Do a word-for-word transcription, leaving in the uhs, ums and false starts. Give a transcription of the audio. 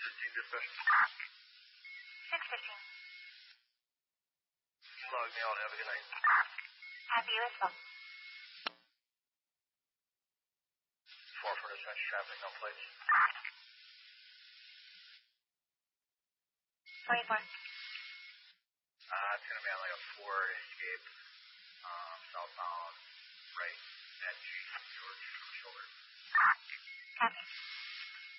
fifteen dispatch. six fifteen. Log me out. Have a good night. Happy you as well. four for dispatch traffic on plates. twenty-four. Uh, it's going to be on like a Ford Escape, um, southbound, right at G. George on the shoulder.